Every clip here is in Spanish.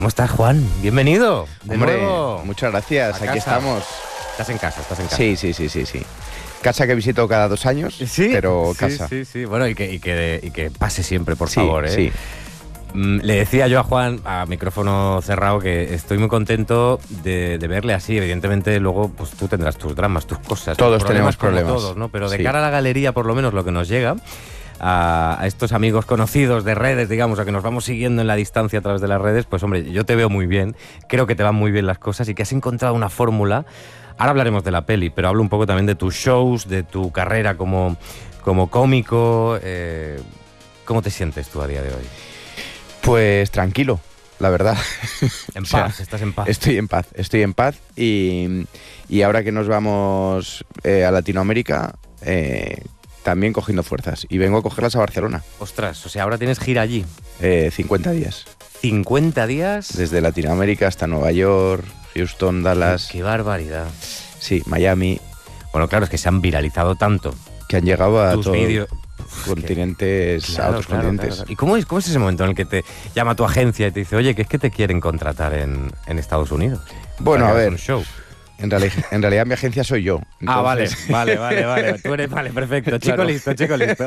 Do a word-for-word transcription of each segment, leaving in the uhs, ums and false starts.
¿Cómo estás, Juan? Bienvenido. De Hombre, nuevo. muchas gracias. A Aquí casa. estamos. Estás en casa, estás en casa. Sí, sí, sí, sí, sí. Casa que visito cada dos años, Sí, pero sí, casa. Sí, sí, bueno, y que, y que, y que pase siempre, por Sí, favor, ¿eh? sí. Mm, Le decía yo a Juan, a micrófono cerrado, que estoy muy contento de, de verle así. Evidentemente, luego pues tú tendrás tus dramas, tus cosas. Todos tus tenemos como problemas. Todos, ¿no? Pero de Sí. cara a la galería, por lo menos lo que nos llega, a, a estos amigos conocidos de redes, digamos, a que nos vamos siguiendo en la distancia a través de las redes, pues hombre, yo te veo muy bien, creo que te van muy bien las cosas y que has encontrado una fórmula. Ahora hablaremos de la peli, pero hablo un poco también de tus shows, de tu carrera como, como cómico. Eh, ¿Cómo te sientes tú a día de hoy? Pues tranquilo, la verdad. En O sea, paz, estás en paz. Estoy en paz, estoy en paz. Y, y ahora que nos vamos eh, a Latinoamérica, eh, también cogiendo fuerzas. Y vengo a cogerlas a Barcelona. Ostras, o sea, ahora tienes gira allí. Eh, cincuenta días. cincuenta días. Desde Latinoamérica hasta Nueva York, Houston, Dallas. Qué barbaridad. Sí, Miami. Bueno, claro, es que se han viralizado tanto Que han llegado a tus todos vídeos. continentes, Claro, a otros claro, continentes. claro. ¿Y cómo es, cómo es ese momento en el que te llama tu agencia y te dice, oye, que es que te quieren contratar en, en Estados Unidos? Bueno, Para a que hagas ver, un show. en, reali- en realidad mi agencia soy yo. Ah, vale, Entonces- vale, vale, vale. Tú eres, vale, perfecto. Chico Claro. listo, chico listo.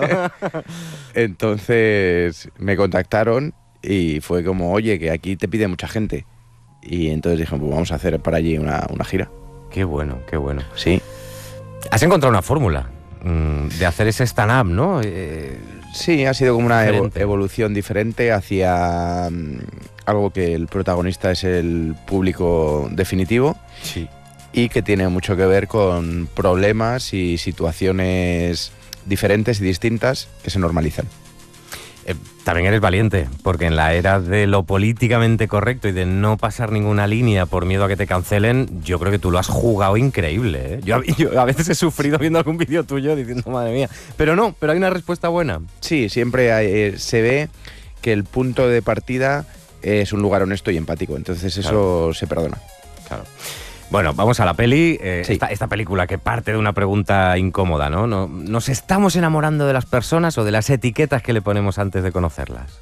Entonces me contactaron y fue como, oye, que aquí te pide mucha gente. Y entonces dije, pues vamos a hacer para allí una, una gira. Qué bueno, qué bueno. Sí, Has encontrado una fórmula mm, de hacer ese stand-up, ¿no? Eh, sí, ha sido como una evo- Diferente. evolución diferente hacia mm, algo que el protagonista es el público definitivo sí. y que tiene mucho que ver con problemas y situaciones diferentes y distintas que se normalizan. Eh, también eres valiente, porque en la era de lo políticamente correcto y de no pasar ninguna línea por miedo a que te cancelen, yo creo que tú lo has jugado increíble, ¿eh? Yo, a- yo a veces he sufrido viendo algún vídeo tuyo diciendo, madre mía. Pero no, pero hay una respuesta buena. Sí, siempre hay- eh, se ve que el punto de partida es un lugar honesto y empático, entonces eso Claro. se perdona. Claro. Bueno, vamos a la peli. Eh, Sí. esta, esta película que parte de una pregunta incómoda, ¿no? ¿no? ¿Nos estamos enamorando de las personas o de las etiquetas que le ponemos antes de conocerlas?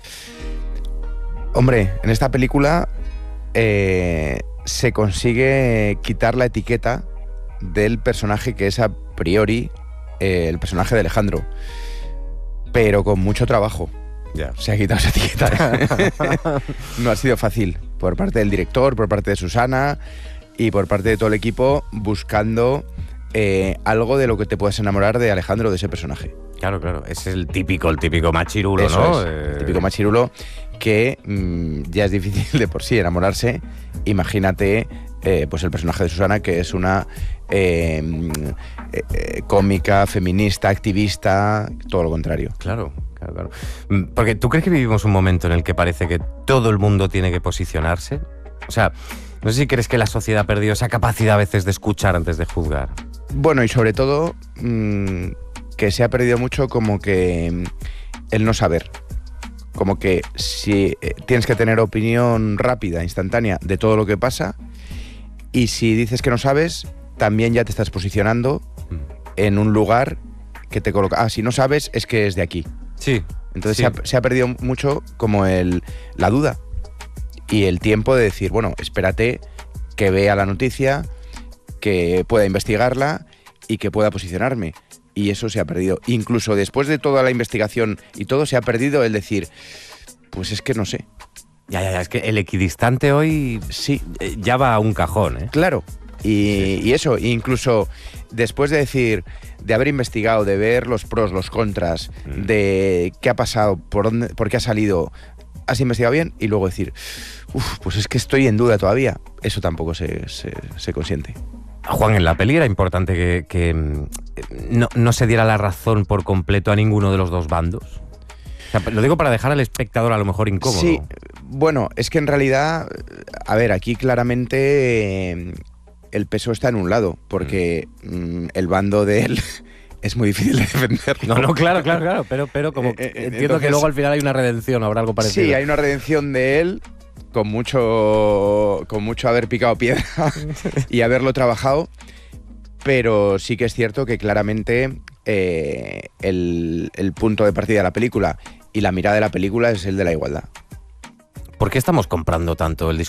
Hombre, en esta película eh, se consigue quitar la etiqueta del personaje que es a priori eh, el personaje de Alejandro, pero con mucho trabajo. Ya. Se ha quitado esa etiqueta. No ha sido fácil, por parte del director, por parte de Susana y por parte de todo el equipo, buscando eh, algo de lo que te puedas enamorar de Alejandro, de ese personaje. Claro, claro. Es el típico, el típico machirulo, Eso ¿no? es, Eh, el típico machirulo que mm, ya es difícil de por sí enamorarse. Imagínate eh, pues el personaje de Susana, que es una eh, mm, eh, eh, cómica, feminista, activista, todo lo contrario. Claro, claro, claro. Mm, Porque ¿tú crees que vivimos un momento en el que parece que todo el mundo tiene que posicionarse? O sea, no sé si crees que la sociedad ha perdido esa capacidad a veces de escuchar antes de juzgar. Bueno, y sobre todo mm, que se ha perdido mucho como que mm, el no saber. Como que si eh, tienes que tener opinión rápida, instantánea de todo lo que pasa, y si dices que no sabes, también ya te estás posicionando Mm. en un lugar que te coloca. Ah, si no sabes, es que es de aquí. Sí. Entonces Sí. se, ha, se ha perdido mucho como el, la duda y el tiempo de decir, bueno, espérate que vea la noticia, que pueda investigarla y que pueda posicionarme. Y eso se ha perdido. Incluso después de toda la investigación y todo, se ha perdido el decir, pues es que no sé. Ya, ya, ya. Es que el equidistante hoy Sí, eh, ya va a un cajón, ¿eh? claro. Y, y eso, incluso después de decir, de haber investigado, de ver los pros, los contras, Mm. de qué ha pasado, por dónde, por qué ha salido, has investigado bien, y luego decir, uff, pues es que estoy en duda todavía. Eso tampoco se, se, se consiente. Juan, en la peli era importante que, que, mm, no, no se diera la razón por completo a ninguno de los dos bandos. O sea, lo digo para dejar al espectador a lo mejor incómodo. Sí, bueno, es que en realidad, a ver, aquí claramente eh, el peso está en un lado, porque mm, el bando de él es muy difícil de defender. No, no, claro, claro, claro. Pero, pero como Eh, eh, entiendo entonces- que luego al final hay una redención, habrá algo parecido. Sí, hay una redención de él con mucho, con mucho haber picado piedra y haberlo trabajado, pero sí que es cierto que claramente eh, el, el punto de partida de la película y la mirada de la película es el de la igualdad. ¿Por qué estamos comprando tanto el discurso